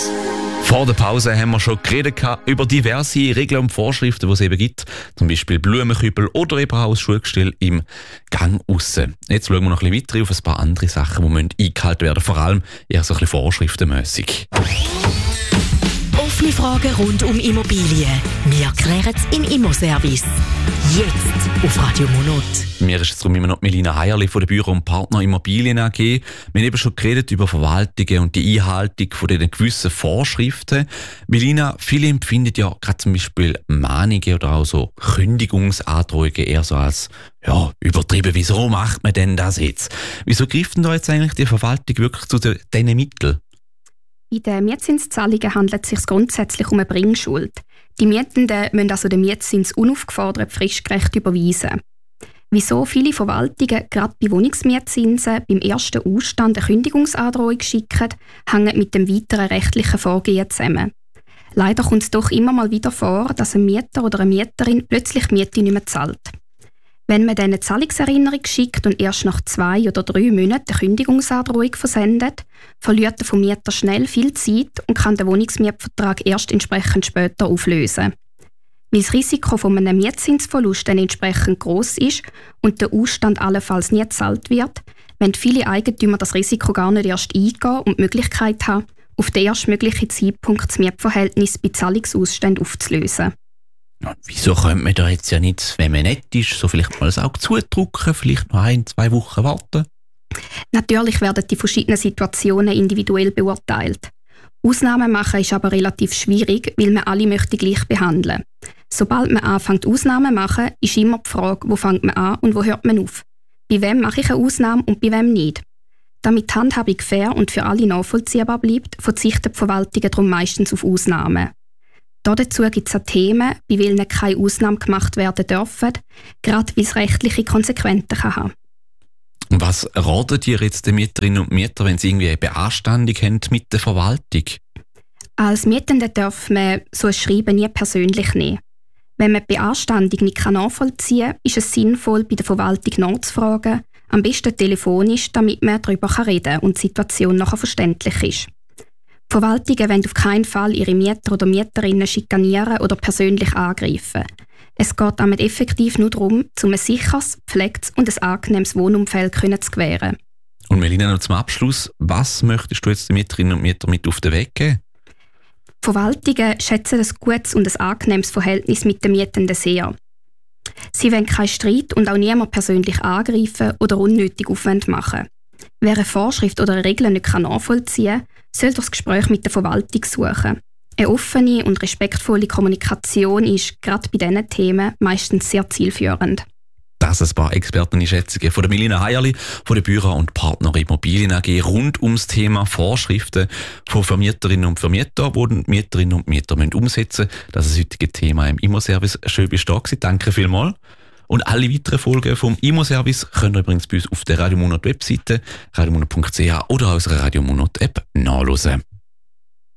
Vor der Pause haben wir schon geredet über diverse Regeln und Vorschriften, die es eben gibt. Zum Beispiel Blumenkübel oder eben auch das Schuhgestell im Gang aussen. Jetzt schauen wir noch ein bisschen weiter auf ein paar andere Sachen, die eingehalten werden müssen. Vor allem eher so ein bisschen vorschriftenmässig. Offene Fragen rund um Immobilien. Wir klären es im Immoservice. Jetzt auf Radio Monat. Mir ist jetzt immer noch Melina Heierli von der Büro und Partner Immobilien AG. Wir haben eben schon geredet über Verwaltungen und die Einhaltung von diesen gewissen Vorschriften. Melina, viele empfinden ja gerade zum Beispiel Mahnungen oder auch so Kündigungsandrohungen eher so als übertrieben. Wieso macht man denn das jetzt? Wieso greift denn da jetzt eigentlich die Verwaltung wirklich zu diesen Mitteln? Bei den Mietzinszahlungen handelt es sich grundsätzlich um eine Bringschuld. Die Mietenden müssen also den Mietzins unaufgefordert fristgerecht überweisen. Wieso viele Verwaltungen gerade bei Wohnungsmietzinsen beim ersten Ausstand eine Kündigungsandrohung schicken, hängt mit dem weiteren rechtlichen Vorgehen zusammen. Leider kommt es doch immer mal wieder vor, dass ein Mieter oder eine Mieterin plötzlich die Miete nicht mehr zahlt. Wenn man dann eine Zahlungserinnerung schickt und erst nach 2 oder 3 Monaten eine Kündigungsandrohung versendet, verliert der Vermieter schnell viel Zeit und kann den Wohnungsmietvertrag erst entsprechend später auflösen. Weil das Risiko von einem Mietzinsverlust dann entsprechend gross ist und der Ausstand allenfalls nie gezahlt wird, wollen viele Eigentümer das Risiko gar nicht erst eingehen und die Möglichkeit haben, auf den erstmöglichen Zeitpunkt das Mietverhältnis bei Zahlungsausständen aufzulösen. Wieso könnte man da jetzt ja nicht, wenn man nett ist, so vielleicht mal das Auge zudrücken, vielleicht noch 1-2 Wochen warten? Natürlich werden die verschiedenen Situationen individuell beurteilt. Ausnahmen machen ist aber relativ schwierig, weil man alle möchte gleich behandeln. Sobald man anfängt, Ausnahmen zu machen, ist immer die Frage, wo fängt man an und wo hört man auf? Bei wem mache ich eine Ausnahme und bei wem nicht? Damit die Handhabung fair und für alle nachvollziehbar bleibt, verzichten die Verwaltungen darum meistens auf Ausnahmen. Dazu gibt es auch Themen, bei denen keine Ausnahmen gemacht werden dürfen, gerade weil es rechtliche Konsequenzen haben kann. Und was ratet ihr jetzt den Mieterinnen und Mietern, wenn sie irgendwie eine Beanstandung haben mit der Verwaltung? Als Mietende darf man so ein Schreiben nie persönlich nehmen. Wenn man die Beanstandung nicht nachvollziehen kann, ist es sinnvoll, bei der Verwaltung nachzufragen, am besten telefonisch, damit man darüber reden kann und die Situation nachher verständlich ist. Die Verwaltungen wollen auf keinen Fall ihre Mieter oder Mieterinnen schikanieren oder persönlich angreifen. Es geht damit effektiv nur darum, ein sicheres, gepflegtes und ein angenehmes Wohnumfeld zu gewähren. Und Melina, noch zum Abschluss, was möchtest du jetzt den Mieterinnen und Mietern mit auf den Weg geben? Die Verwaltungen schätzen ein gutes und ein angenehmes Verhältnis mit den Mietenden sehr. Sie wollen keinen Streit und auch niemand persönlich angreifen oder unnötig Aufwand machen. Wer eine Vorschrift oder eine Regel nicht nachvollziehen kann, soll das Gespräch mit der Verwaltung suchen. Eine offene und respektvolle Kommunikation ist gerade bei diesen Themen meistens sehr zielführend. Das ein paar Experteneinschätzungen von der Melina Heierli von der Büro und Partner Immobilien AG rund ums Thema Vorschriften von Vermieterinnen und Vermietern, die die Mieterinnen und Mieter umsetzen müssen. Das ist das heutige Thema im Immoservice. Schön, bist du da gewesen. Danke vielmals. Und alle weiteren Folgen vom Immoservice könnt ihr übrigens bei uns auf der Radio Monat Webseite radiomonat.ch oder aus der Radio Monat App nachhören.